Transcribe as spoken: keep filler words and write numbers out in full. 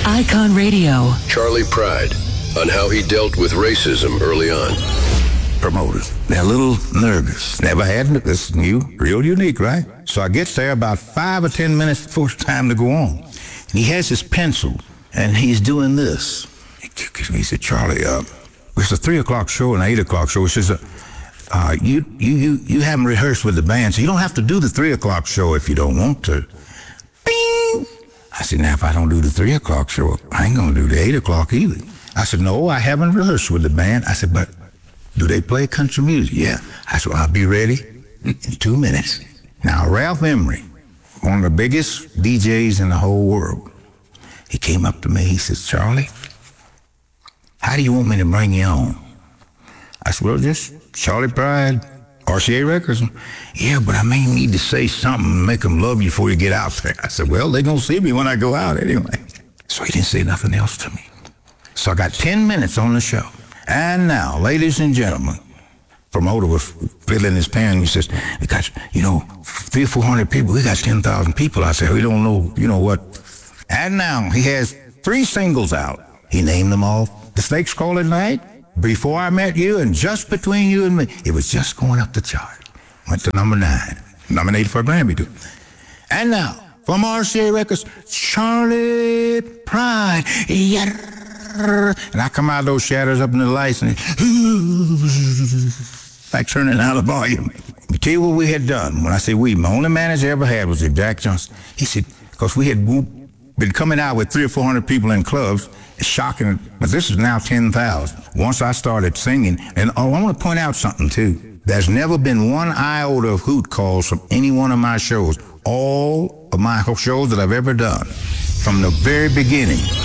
Icon Radio. Charlie Pride on how he dealt with racism early on. Promoters, they're a little nervous. Never had this new, real unique, right? So I get there about five or ten minutes before it's time to go on. And he has his pencil, and he's doing this. He said, Charlie, uh, it's a three o'clock show and an eight o'clock show. He says, uh, uh, you, you, you, you haven't rehearsed with the band, so you don't have to do the three o'clock show if you don't want to. Bing! I said, now, if I don't do the three o'clock show, I ain't going to do the eight o'clock either. I said, no, I haven't rehearsed with the band. I said, but do they play country music? Yeah. I said, well, I'll be ready in two minutes. Now, Ralph Emery, one of the biggest D Js in the whole world, he came up to me. He says, Charlie, how do you want me to bring you on? I said, well, just Charlie Pride, R C A Records. Yeah, but I may need to say something and make them love you before you get out there. I said, well, they're going to see me when I go out anyway. So he didn't say nothing else to me. So I got ten minutes on the show. And now, ladies and gentlemen, promoter was filling his pen. He says, we got, you know, three or four hundred people. We got ten thousand people. I said, we don't know, you know what. And now he has three singles out. He named them all. The Snakes Call at Night, Before I Met You, and Just Between You and Me. It was just going up the chart. Went to number nine. Nominated for a Grammy, too. And now, from R C A Records, Charlie Pride. Yeah. And I come out of those shadows up in the lights and like turning out the volume. To tell you what we had done. When I say we, my only manager I ever had was Jack Johnson. He said, because we had been coming out with three or four hundred people in clubs, it's shocking, but this is now ten thousand. Once I started singing, and oh, I want to point out something too. There's never been one iota of hoot calls from any one of my shows. All of my shows that I've ever done, from the very beginning,